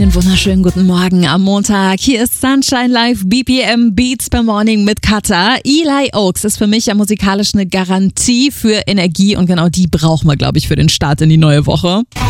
Einen wunderschönen guten Morgen am Montag. Hier ist Sunshine Live BPM Beats per Morning mit Katha. Eli Oaks ist für mich ja musikalisch eine Garantie für Energie und genau die brauchen wir, glaube ich, für den Start in die neue Woche.